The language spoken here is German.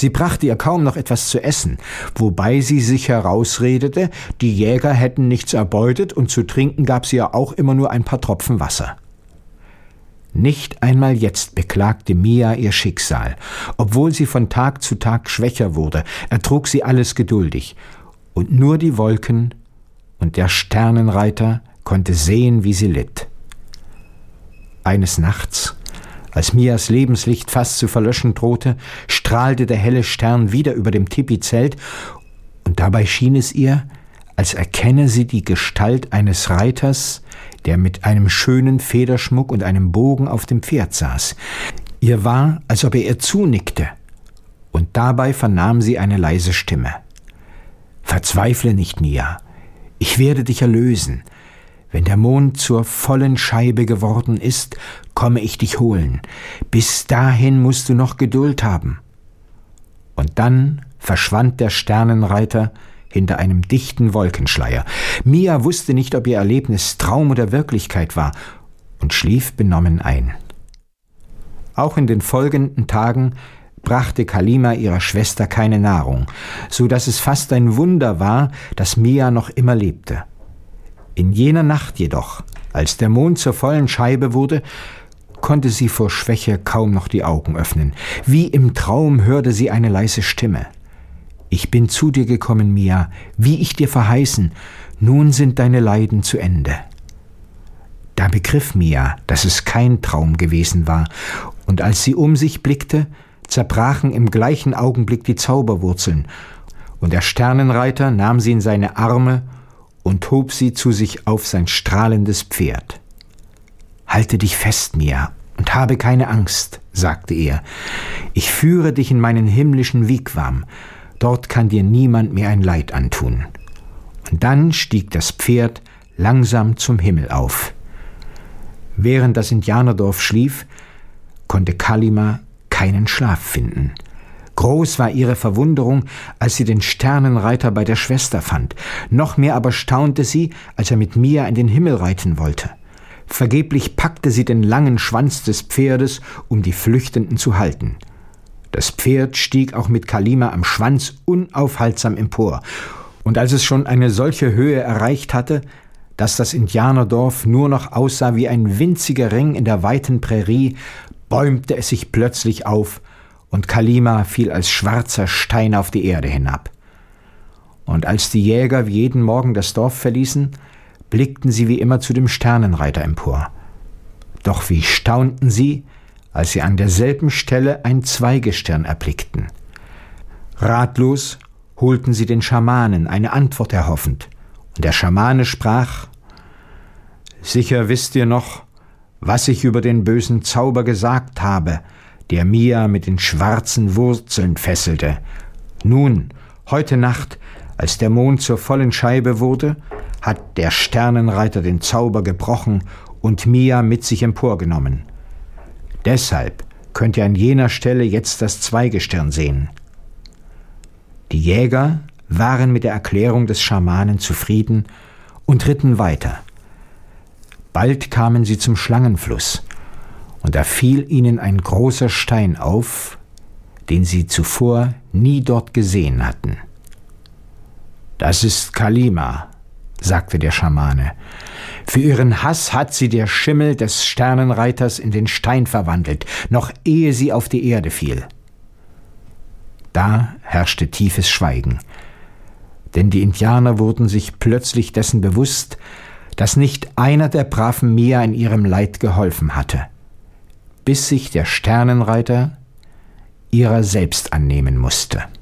Sie brachte ihr kaum noch etwas zu essen, wobei sie sich herausredete, die Jäger hätten nichts erbeutet und zu trinken gab sie ihr auch immer nur ein paar Tropfen Wasser. Nicht einmal jetzt beklagte Mia ihr Schicksal. Obwohl sie von Tag zu Tag schwächer wurde, ertrug sie alles geduldig. Und nur die Wolken und der Sternenreiter konnte sehen, wie sie litt. Eines Nachts, als Mias Lebenslicht fast zu verlöschen drohte, strahlte der helle Stern wieder über dem Tipizelt, und dabei schien es ihr, als erkenne sie die Gestalt eines Reiters, der mit einem schönen Federschmuck und einem Bogen auf dem Pferd saß. Ihr war, als ob er ihr zunickte, und dabei vernahm sie eine leise Stimme. »Verzweifle nicht, Mia, ich werde dich erlösen. Wenn der Mond zur vollen Scheibe geworden ist, komme ich dich holen. Bis dahin musst du noch Geduld haben.« Und dann verschwand der Sternenreiter hinter einem dichten Wolkenschleier. Mia wusste nicht, ob ihr Erlebnis Traum oder Wirklichkeit war, und schlief benommen ein. Auch in den folgenden Tagen brachte Kalima ihrer Schwester keine Nahrung, so dass es fast ein Wunder war, dass Mia noch immer lebte. In jener Nacht jedoch, als der Mond zur vollen Scheibe wurde, konnte sie vor Schwäche kaum noch die Augen öffnen. Wie im Traum hörte sie eine leise Stimme. »Ich bin zu dir gekommen, Mia, wie ich dir verheißen. Nun sind deine Leiden zu Ende.« Da begriff Mia, dass es kein Traum gewesen war, und als sie um sich blickte, zerbrachen im gleichen Augenblick die Zauberwurzeln, und der Sternenreiter nahm sie in seine Arme und hob sie zu sich auf sein strahlendes Pferd. »Halte dich fest, Mia, und habe keine Angst«, sagte er. »Ich führe dich in meinen himmlischen Wigwam. Dort kann dir niemand mehr ein Leid antun.« Und dann stieg das Pferd langsam zum Himmel auf. Während das Indianerdorf schlief, konnte Kalima keinen Schlaf finden. Groß war ihre Verwunderung, als sie den Sternenreiter bei der Schwester fand. Noch mehr aber staunte sie, als er mit Mia in den Himmel reiten wollte. Vergeblich packte sie den langen Schwanz des Pferdes, um die Flüchtenden zu halten. Das Pferd stieg auch mit Kalima am Schwanz unaufhaltsam empor, und als es schon eine solche Höhe erreicht hatte, dass das Indianerdorf nur noch aussah wie ein winziger Ring in der weiten Prärie, bäumte es sich plötzlich auf, und Kalima fiel als schwarzer Stein auf die Erde hinab. Und als die Jäger wie jeden Morgen das Dorf verließen, blickten sie wie immer zu dem Sternenreiter empor. Doch wie staunten sie, als sie an derselben Stelle ein Zweigestirn erblickten. Ratlos holten sie den Schamanen, eine Antwort erhoffend, und der Schamane sprach: »Sicher wisst ihr noch, was ich über den bösen Zauber gesagt habe, der Mia mit den schwarzen Wurzeln fesselte. Nun, heute Nacht, als der Mond zur vollen Scheibe wurde, hat der Sternenreiter den Zauber gebrochen und Mia mit sich emporgenommen. Deshalb könnt ihr an jener Stelle jetzt das Zweigestirn sehen.« Die Jäger waren mit der Erklärung des Schamanen zufrieden und ritten weiter. Bald kamen sie zum Schlangenfluss, und da fiel ihnen ein großer Stein auf, den sie zuvor nie dort gesehen hatten. »Das ist Kalima«, sagte der Schamane. »Für ihren Hass hat sie der Schimmel des Sternenreiters in den Stein verwandelt, noch ehe sie auf die Erde fiel.« Da herrschte tiefes Schweigen, denn die Indianer wurden sich plötzlich dessen bewusst, dass nicht einer der braven Mia in ihrem Leid geholfen hatte, bis sich der Sternenreiter ihrer selbst annehmen musste.